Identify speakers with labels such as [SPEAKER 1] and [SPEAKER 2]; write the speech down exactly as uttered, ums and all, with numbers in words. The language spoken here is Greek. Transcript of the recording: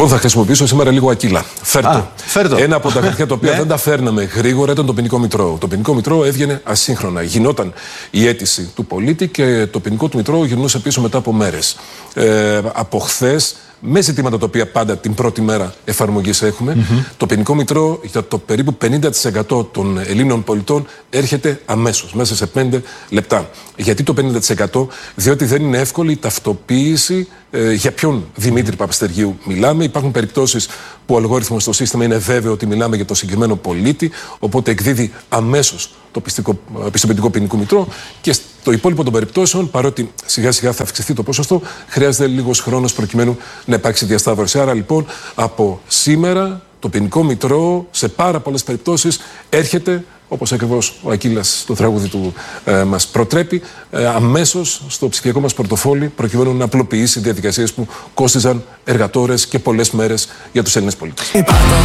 [SPEAKER 1] Λοιπόν, θα χρησιμοποιήσω σήμερα λίγο Ακύλα. Φέρτο.
[SPEAKER 2] Φέρτο.
[SPEAKER 1] Ένα από τα χαρτιά τα οποία δεν τα φέρναμε γρήγορα ήταν το ποινικό μητρό. Το ποινικό μητρό έβγαινε ασύγχρονα. Γινόταν η αίτηση του πολίτη και το ποινικό του μητρό γυρνούσε πίσω μετά από μέρες. Ε, από χθες, με ζητήματα τα οποία πάντα την πρώτη μέρα εφαρμογής έχουμε, mm-hmm. το ποινικό μητρό για το περίπου πενήντα τοις εκατό των Ελλήνων πολιτών έρχεται αμέσως, μέσα σε πέντε λεπτά. Γιατί το πενήντα τοις εκατό? Διότι δεν είναι εύκολη η ταυτοποίηση ε, για ποιον Δημήτρη Παπαστεργίου μιλάμε. Υπάρχουν περιπτώσεις που ο αλγόριθμος στο σύστημα είναι βέβαιο ότι μιλάμε για το συγκεκριμένο πολίτη, οπότε εκδίδει αμέσως το πιστικό, πιστοποιητικό ποινικό μητρό, και στο υπόλοιπο των περιπτώσεων, παρότι σιγά σιγά θα αυξηθεί το ποσοστό, χρειάζεται λίγος χρόνος προκειμένου να υπάρξει διασταύρωση. Άρα λοιπόν από σήμερα το ποινικό μητρό σε πάρα πολλές περιπτώσεις έρχεται, όπως ακριβώς ο Ακύλας στο τραγούδι του ε, μας προτρέπει, ε, αμέσως στο ψηφιακό μας πορτοφόλι, προκειμένου να απλοποιήσει διαδικασίες που κόστιζαν εργατόρες και πολλές μέρες για τους Έλληνες πολίτες.